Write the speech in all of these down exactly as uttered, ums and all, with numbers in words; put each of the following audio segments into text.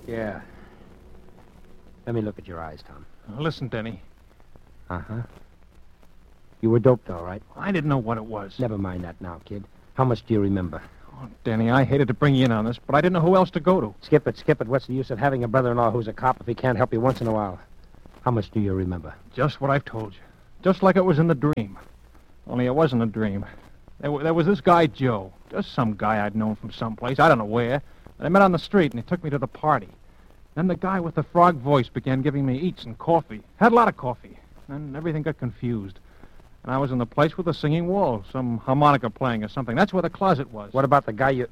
Yeah. Let me look at your eyes, Tom. Now, listen, Denny. Uh-huh. You were doped, all right. I didn't know what it was. Never mind that now, kid. How much do you remember? Oh, Denny, I hated to bring you in on this, but I didn't know who else to go to. Skip it, skip it. What's the use of having a brother-in-law who's a cop if he can't help you once in a while? How much do you remember? Just what I've told you. Just like it was in the dream. Only it wasn't a dream. There, w- there was this guy, Joe. Just some guy I'd known from someplace. I don't know where. I met on the street, and he took me to the party. Then the guy with the frog voice began giving me eats and coffee. Had a lot of coffee. Then everything got confused. And I was in the place with the singing wall, some harmonica playing or something. That's where the closet was. What about the guy you...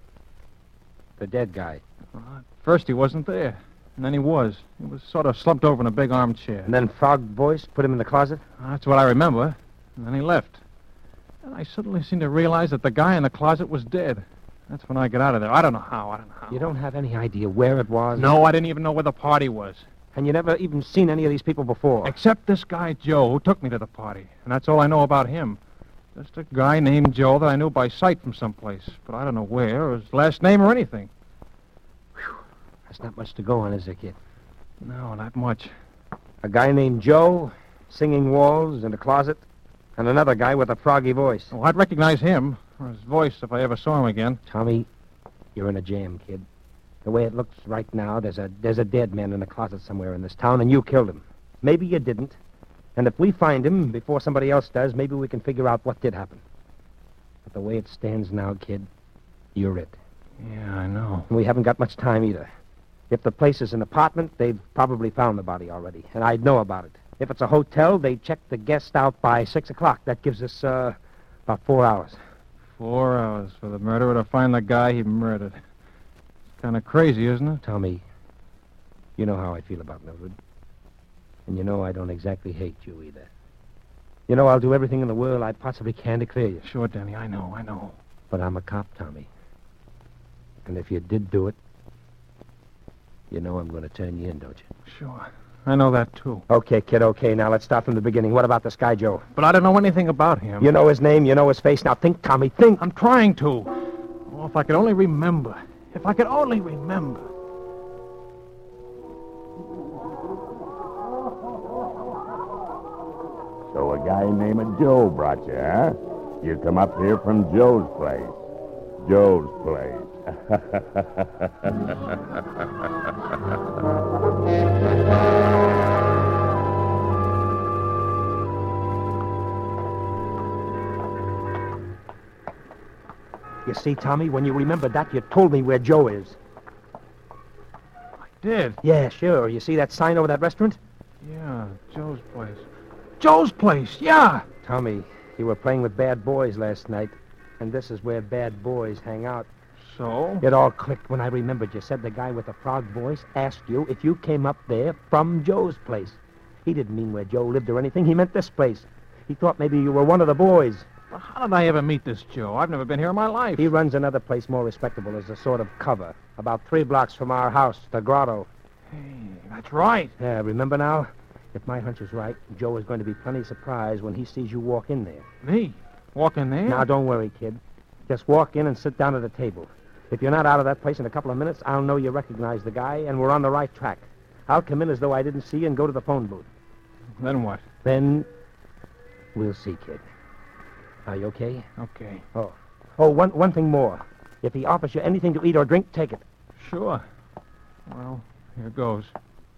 The dead guy? Uh, at first he wasn't there. And then he was. He was sort of slumped over in a big armchair. And then Frog Voice put him in the closet? That's what I remember. And then he left. And I suddenly seemed to realize that the guy in the closet was dead. That's when I got out of there. I don't know how. I don't know how. You don't have any idea where it was? No, I didn't even know where the party was. And you never even seen any of these people before? Except this guy, Joe, who took me to the party. And that's all I know about him. Just a guy named Joe that I knew by sight from someplace. But I don't know where, or his last name or anything. Whew. That's not much to go on, is there, kid? No, not much. A guy named Joe, singing walls in a closet, and another guy with a froggy voice. Well, I'd recognize him, or his voice, if I ever saw him again. Tommy, you're in a jam, kid. The way it looks right now, there's a there's a dead man in a closet somewhere in this town, and you killed him. Maybe you didn't. And if we find him before somebody else does, maybe we can figure out what did happen. But the way it stands now, kid, you're it. Yeah, I know. And we haven't got much time either. If the place is an apartment, they've probably found the body already, and I'd know about it. If it's a hotel, they check the guest out by six o'clock. That gives us, uh, about four hours. Four hours for the murderer to find the guy he murdered. It's kind of crazy, isn't it? Tommy, you know how I feel about Mildred. And you know I don't exactly hate you either. You know I'll do everything in the world I possibly can to clear you. Sure, Danny, I know, I know. But I'm a cop, Tommy. And if you did do it, you know I'm going to turn you in, don't you? Sure. I know that, too. Okay, kid, okay. Now let's start from the beginning. What about this guy, Joe? But I don't know anything about him. You know his name, you know his face. Now think, Tommy, think. I'm trying to. Oh, if I could only remember. If I could only remember. So a guy named Joe brought you, huh? You come up here from Joe's place. Joe's place. You see, Tommy, when you remembered that, you told me where Joe is. I did? Yeah, sure. You see that sign over that restaurant? Yeah, Joe's place. Joe's place, yeah! Tommy, you were playing with bad boys last night, and this is where bad boys hang out. So? It all clicked when I remembered you said the guy with the frog voice asked you if you came up there from Joe's place. He didn't mean where Joe lived or anything. He meant this place. He thought maybe you were one of the boys. Well, how did I ever meet this Joe? I've never been here in my life. He runs another place more respectable as a sort of cover, about three blocks from our house, the Grotto. Hey, that's right. Yeah, remember now? If my hunch is right, Joe is going to be plenty surprised when he sees you walk in there. Me? Walk in there? Now, don't worry, kid. Just walk in and sit down at the table. If you're not out of that place in a couple of minutes, I'll know you recognize the guy, and we're on the right track. I'll come in as though I didn't see you and go to the phone booth. Then what? Then we'll see, kid. Are you okay? Okay. Oh. Oh, one, one thing more. If he offers you anything to eat or drink, take it. Sure. Well, here goes.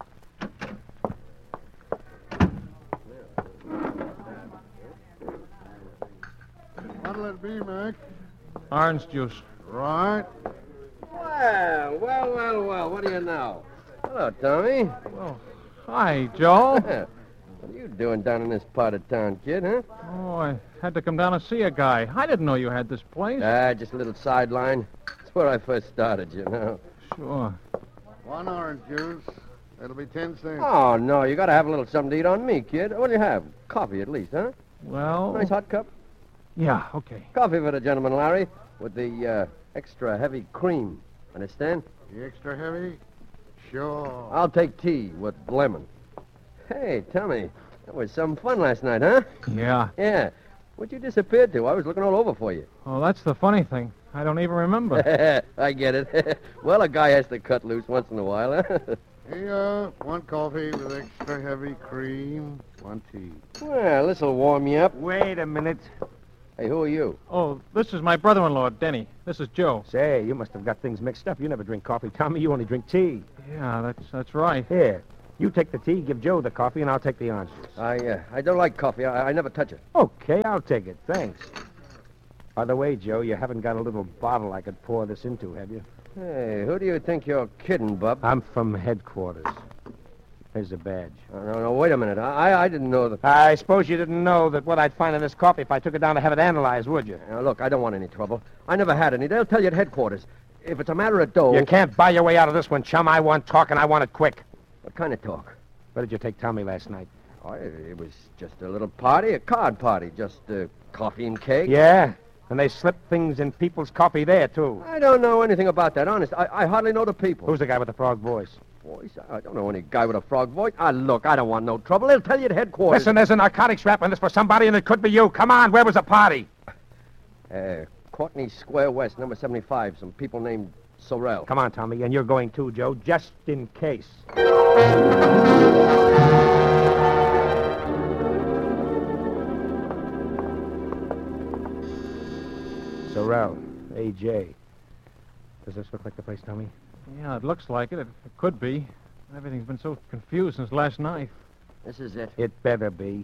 What'll it be, Mac? Orange juice. Right. Well, well, well, well, what do you know? Hello, Tommy. Well, hi, Joe. What are you doing down in this part of town, kid, huh? Oh, I had to come down and see a guy. I didn't know you had this place. Ah, just a little sideline. It's where I first started, you know. Sure. One orange juice. That'll be ten cents. Oh, no, you gotta have a little something to eat on me, kid. What do you have? Coffee, at least, huh? Well... Nice hot cup? Yeah, okay. Coffee for the gentleman, Larry, with the uh, extra heavy cream. Understand? The extra heavy? Sure. I'll take tea with lemon. Hey, Tommy, that was some fun last night, huh? Yeah. Yeah. Where'd you disappear to? I was looking all over for you. Well, that's the funny thing. I don't even remember. I get it. Well, a guy has to cut loose once in a while, huh? Here, uh, one coffee with extra heavy cream, one tea. Well, this'll warm you up. Wait a minute. Hey, who are you? Oh, this is my brother-in-law, Denny. This is Joe. Say, you must have got things mixed up. You never drink coffee, Tommy. You only drink tea. Yeah, that's that's right. Here, you take the tea, give Joe the coffee, and I'll take the orange juice. I, uh, I don't like coffee. I, I never touch it. Okay, I'll take it. Thanks. By the way, Joe, you haven't got a little bottle I could pour this into, have you? Hey, who do you think you're kidding, Bub? I'm from headquarters. Here's the badge. Oh, no, no, wait a minute. I, I didn't know that. I suppose you didn't know that what I'd find in this coffee if I took it down to have it analyzed, would you? Now, look, I don't want any trouble. I never had any. They'll tell you at headquarters. If it's a matter of dough... You can't buy your way out of this one, chum. I want talk, and I want it quick. What kind of talk? Where did you take Tommy last night? Oh, it, it was just a little party, a card party. Just uh, coffee and cake. Yeah? And they slip things in people's coffee there, too. I don't know anything about that, honest. I, I hardly know the people. Who's the guy with the frog voice? Voice? I don't know any guy with a frog voice. Ah, look, I don't want no trouble. They'll tell you at headquarters. Listen, there's a narcotics rap on this for somebody, and it could be you. Come on, where was the party? Uh, Courtney Square West, number seventy-five. Some people named Sorrell. Come on, Tommy, and you're going too, Joe, just in case. Sorrell, A J. Does this look like the place, Tommy? Yeah, it looks like it. It, it could be. Everything's been so confused since last night. This is it. It better be.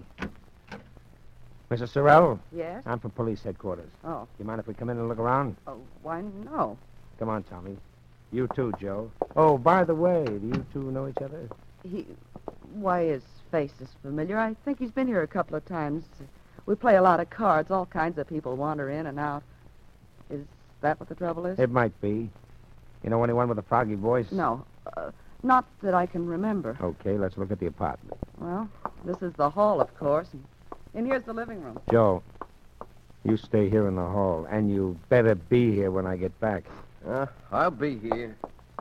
Missus Sorrell, Yes? I'm from police headquarters. Oh. You mind if we come in and look around? Oh, why, no. Come on, Tommy. You too, Joe. Oh, by the way, do you two know each other? He... Why, his face is familiar. I think he's been here a couple of times. We play a lot of cards. All kinds of people wander in and out. Is that what the trouble is? It might be. You know anyone with a froggy voice? No. Uh, not that I can remember. Okay, let's look at the apartment. Well, this is the hall, of course. And, and here's the living room. Joe, you stay here in the hall, and you better be here when I get back. Uh, I'll be here.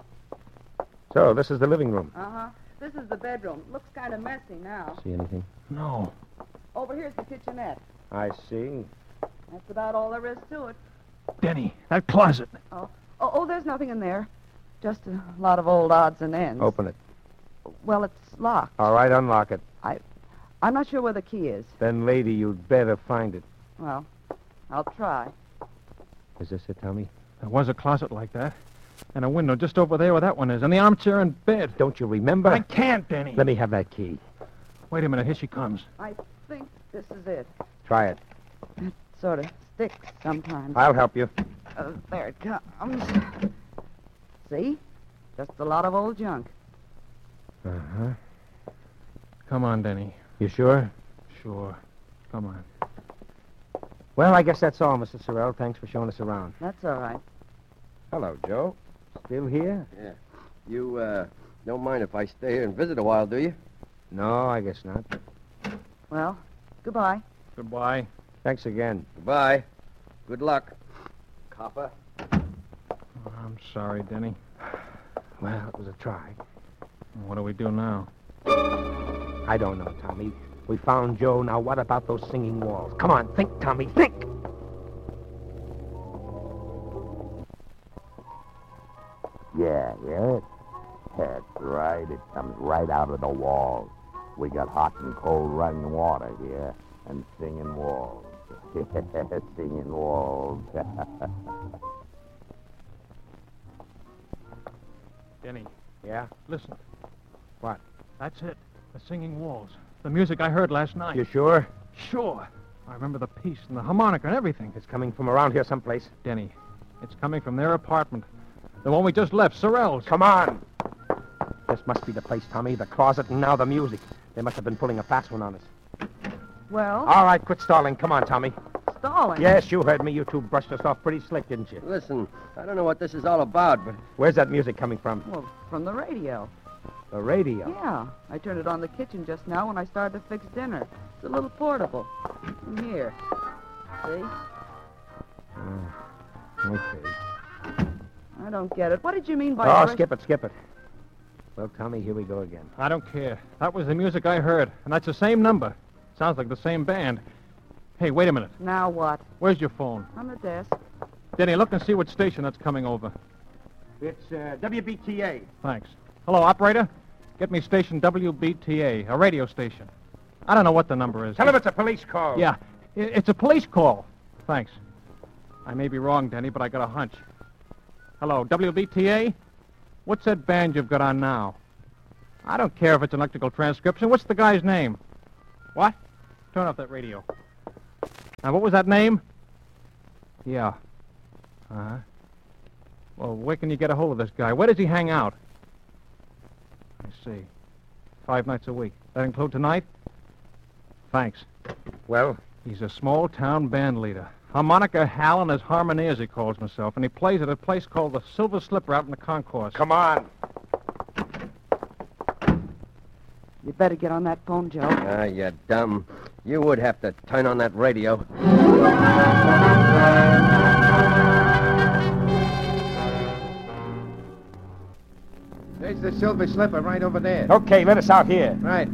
So, this is the living room. Uh-huh. This is the bedroom. Looks kind of messy now. See anything? No. Over here's the kitchenette. I see. That's about all there is to it. Denny, that closet. Oh, oh, oh there's nothing in there. Just a lot of old odds and ends. Open it. Well, it's locked. All right, unlock it. I'm not sure where the key is. Then, lady, you'd better find it. Well, I'll try. Is this it, Tommy? There was a closet like that. And a window just over there where that one is. And the armchair and bed. Don't you remember? I can't, Denny. Let me have that key. Wait a minute. Here she comes. I think this is it. Try it. It sort of sticks sometimes. I'll help you. Uh, there it comes. See? Just a lot of old junk. Uh-huh. Come on, Denny. You sure? Sure. Come on. Well, I guess that's all, Mister Sorrell. Thanks for showing us around. That's all right. Hello, Joe. Still here? Yeah. You, uh, don't mind if I stay here and visit a while, do you? No, I guess not. Well, goodbye. Goodbye. Thanks again. Goodbye. Good luck. Copper. Oh, I'm sorry, Denny. Well, it was a try. What do we do now? I don't know, Tommy. We found Joe. Now, what about those singing walls? Come on, think, Tommy, think! Yeah, yeah. That's right. It comes right out of the walls. We got hot and cold running water here and singing walls. Singing walls. Denny, Yeah? listen. What? That's it. The singing walls. The music I heard last night. You sure? Sure. I remember the piece and the harmonica and everything. It's coming from around here someplace. Denny, it's coming from their apartment. The one we just left, Sorrell's. Come on! This must be the place, Tommy. The closet and now the music. They must have been pulling a fast one on us. Well, All right, quit stalling. Come on, Tommy. stalling. Yes, you heard me. You two brushed us off pretty slick, didn't you? Listen, I don't know what this is all about, but Where's that music coming from? Well, from the radio. The radio. Yeah. I turned it on the kitchen just now when I started to fix dinner. It's a little portable. In here. See? Oh, okay. I don't get it. What did you mean by... Oh, brush- skip it, skip it. Well, Tommy, here we go again. I don't care. That was the music I heard, and that's the same number. Sounds like the same band. Hey, wait a minute. Now what? Where's your phone? On the desk. Denny, look and see what station that's coming over. It's uh, W B T A. Thanks. Hello, operator. Get me station W B T A, a radio station. I don't know what the number is. Tell him it's a police call. Yeah, i- it's a police call. Thanks. I may be wrong, Denny, but I got a hunch. Hello, W B T A? What's that band you've got on now? I don't care if it's an electrical transcription. What's the guy's name? What? Turn off that radio. Now, what was that name? Yeah. Uh-huh. Well, where can you get a hold of this guy? Where does he hang out? I see. Five nights a week. That include tonight? Thanks. Well? He's a small-town band leader. Harmonica Hal and his Harmoneers, he calls himself, and he plays at a place called the Silver Slipper out in the concourse. Come on. You'd better get on that phone, Joe. Ah, you dumb. You would have to turn on that radio. There's the Silver Slipper right over there. Okay, let us out here. Right.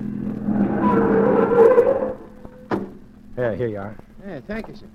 Yeah, here you are. Yeah, thank you, sir.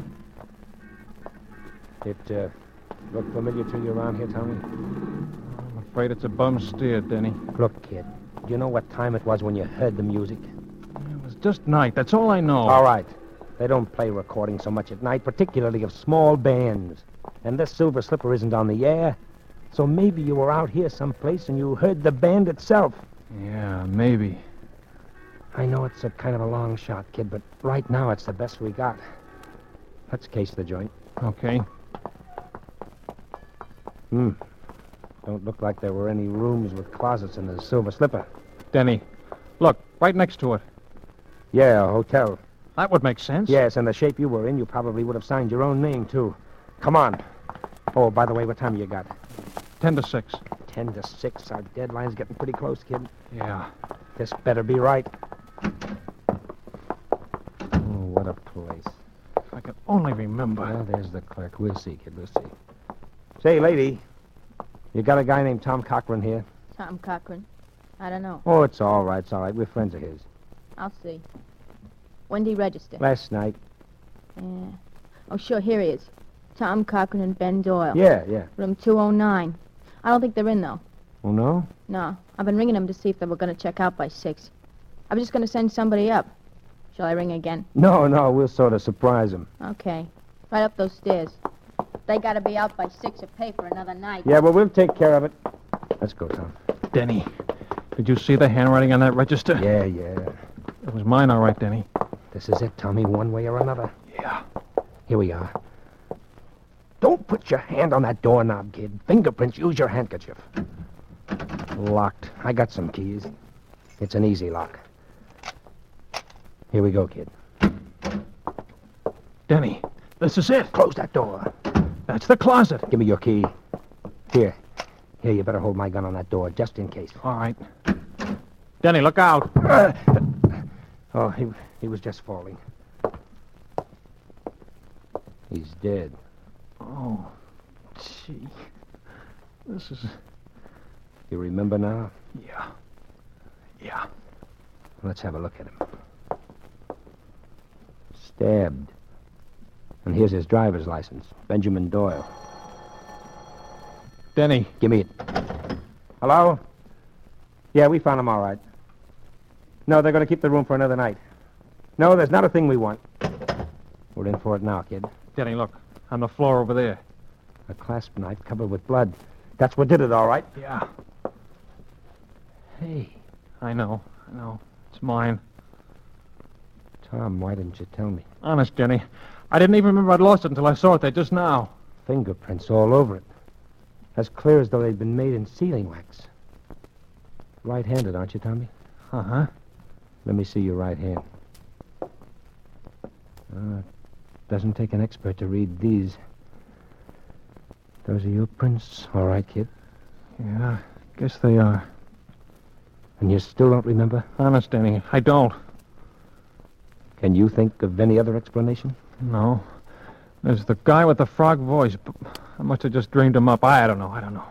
It, uh, look familiar to you around here, Tommy? I'm afraid it's a bum steer, Denny. Look, kid, do you know what time it was when you heard the music? It was just night. That's all I know. All right. They don't play recordings so much at night, particularly of small bands. And this Silver Slipper isn't on the air. So maybe you were out here someplace and you heard the band itself. Yeah, maybe. I know it's a kind of a long shot, kid, but right now it's the best we got. Let's case the joint. Okay. Hmm. Don't look like there were any rooms with closets in the Silver Slipper. Denny, look, right next to it. Yeah, a hotel. That would make sense. Yes, and the shape you were in, you probably would have signed your own name, too. Come on. Oh, by the way, what time you got? Ten to six. Ten to six. Our deadline's getting pretty close, kid. Yeah. This better be right. Oh, what a place. If I could only remember. Well, there's the clerk. We'll see, kid. We'll see. Say, lady, you got a guy named Tom Cochran here? Tom Cochran. I don't know. Oh, it's all right. It's all right. We're friends of his. I'll see. When did he register? Last night. Yeah. Oh, sure, here he is. Tom Cochran and Ben Doyle. Yeah, yeah. Room two oh nine. I don't think they're in, though. Oh, no? No. I've been ringing them to see if they were going to check out by six. I was just going to send somebody up. Shall I ring again? No, no. We'll sort of surprise him. Okay. Right up those stairs. They got to be out by six or pay for another night. Yeah, well, we'll take care of it. Let's go, Tom. Denny, did you see the handwriting on that register? Yeah, yeah. It was mine, all right, Denny. This is it, Tommy, one way or another. Yeah. Here we are. Don't put your hand on that doorknob, kid. Fingerprints, use your handkerchief. Locked. I got some keys. It's an easy lock. Here we go, kid. Denny, this is it. Close that door. That's the closet. Give me your key. Here. Here, you better hold my gun on that door, just in case. All right. Denny, look out. Uh, oh, he, he was just falling. He's dead. Oh, gee. This is... You remember now? Yeah. Yeah. Let's have a look at him. Stabbed. And here's his driver's license. Benjamin Doyle. Denny. Give me it. Hello? Yeah, we found him all right. No, they're going to keep the room for another night. No, there's not a thing we want. We're in for it now, kid. Denny, look. On the floor over there. A clasp knife covered with blood. That's what did it, all right. Yeah. Hey, I know. I know. It's mine. Tom, why didn't you tell me? Honest, Denny. I didn't even remember I'd lost it until I saw it there just now. Fingerprints all over it. As clear as though they'd been made in sealing wax. Right-handed, aren't you, Tommy? Uh-huh. Let me see your right hand. Uh, doesn't take an expert to read these. Those are your prints. All right, kid. Yeah, guess they are. And you still don't remember? Honest, Denny, I don't. Can you think of any other explanation? No. There's the guy with the frog voice. But I must have just dreamed him up. I don't know. I don't know.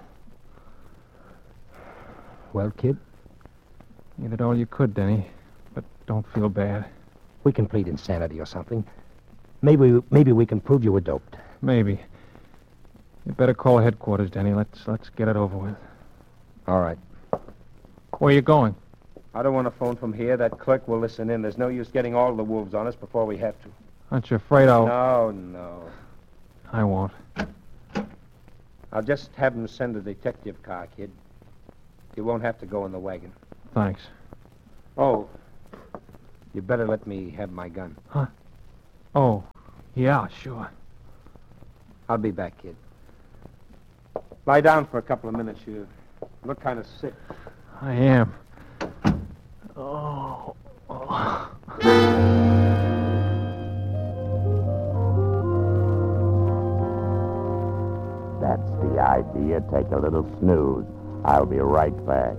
Well, kid, You did all you could, Denny. But don't feel bad. we can plead insanity or something. Maybe maybe we can prove you were doped. Maybe. You better call headquarters, Denny. Let's let's get it over with. All right. Where are you going? I don't want to phone from here. That clerk will listen in. There's no use getting all the wolves on us before we have to. Aren't you afraid I'll... No, no. I won't. I'll just have him send a detective car, kid. You won't have to go in the wagon. Thanks. Oh, you better let me have my gun. Huh? Oh, yeah, sure. I'll be back, kid. Lie down for a couple of minutes. You look kind of sick. I am. Oh. oh. That's the idea. Take a little snooze. I'll be right back.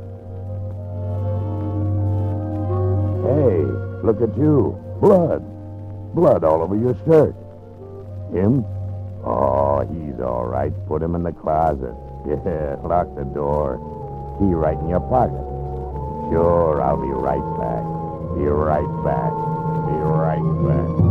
Hey, look at you. Blood. Blood all over your shirt. Him? Oh, he's all right. Put him in the closet. Yeah, lock the door. Key right in your pocket. Sure, I'll be right back. Be right back. Be right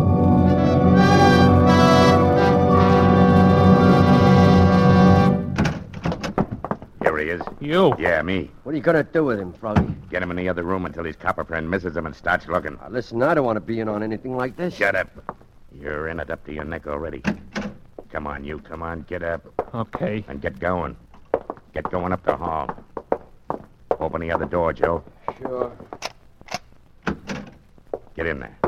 back. Here he is. You? Yeah, me. What are you going to do with him, Froggy? Get him in the other room until his copper friend misses him and starts looking. Uh, listen, I don't want to be in on anything like this. Shut up. You're in it up to your neck already. Come on, you. Come on. Get up. Okay. And get going. Get going up the hall. Open the other door, Joe. Sure. Get in there.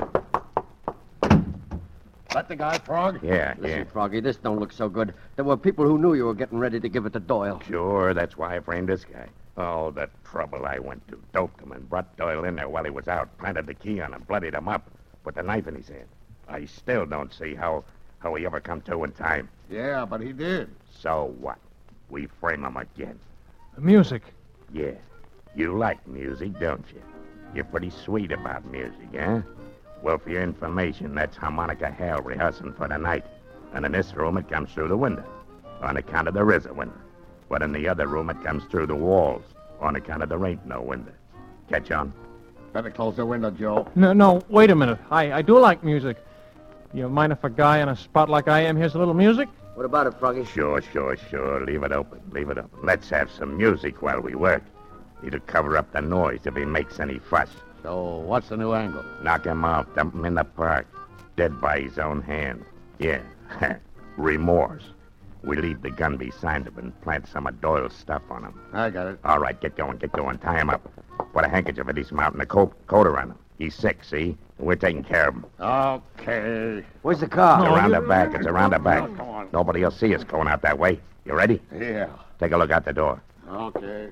Let the guy, Frog? Yeah, Listen, yeah. Froggy, this don't look so good. There were people who knew you were getting ready to give it to Doyle. Sure, that's why I framed this guy. Oh, the trouble I went to. Doped him and brought Doyle in there while he was out. Planted the key on him, bloodied him up. Put the knife in his hand. I still don't see how, how he ever come to in time. Yeah, but he did. So what? We frame him again. The music. Yeah. You like music, don't you? You're pretty sweet about music, eh? Well, for your information, that's harmonica hell rehearsing for tonight. And in this room, it comes through the window. On account of there is a window. But in the other room, it comes through the walls. On account of there ain't no window. Catch on? Better close the window, Joe. No, no, wait a minute. I, I do like music. You mind if a guy in a spot like I am hears a little music? What about it, Froggy? Sure, sure, sure. Leave it open. Leave it open. Let's have some music while we work. It'll cover up the noise if he makes any fuss. So, what's the new angle? Knock him out. Dump him in the park. Dead by his own hand. Yeah. Remorse. We leave the gun beside him and plant some of Doyle's stuff on him. I got it. All right, get going, get going. Tie him up. Put a handkerchief at his mouth and a coat, coat around him. He's sick, see? We're taking care of him. Okay. Where's the car? It's around the back. It's around the back. Come on. Nobody will see us going out that way. You ready? Yeah. Take a look out the door. Okay.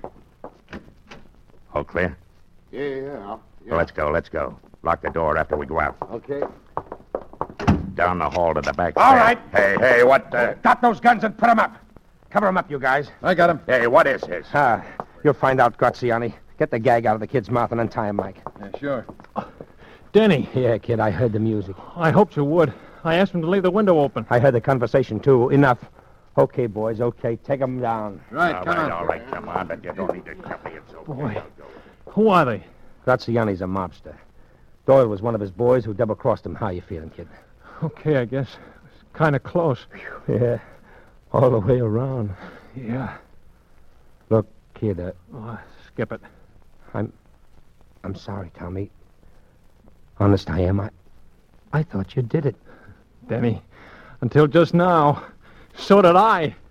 All clear? Yeah, yeah. Well, let's go, let's go. Lock the door after we go out. Okay. Down the hall to the back. All there. right. Hey, hey, what the... Drop those guns and put them up. Cover them up, you guys. I got him. Hey, what is this? Ah, you'll find out, Graziani. Get the gag out of the kid's mouth and untie him, Mike. Yeah, sure. Denny, Yeah, kid, I heard the music. I hoped you would. I asked him to leave the window open. I heard the conversation, too. Enough. Okay, boys, okay. Take them down. Right, all come right, on. all right, come on, but you don't need to cut me. It's okay. Boy. I'll go. Who are they? Graziani's a mobster. Doyle was one of his boys who double-crossed him. How you feeling, kid? Okay, I guess. It's kind of close. Yeah, all the way around. Yeah. Look, kid, uh, Oh, skip it. I'm sorry, Tommy. Honest, I am. I, I thought you did it. Denny, until just now, so did I.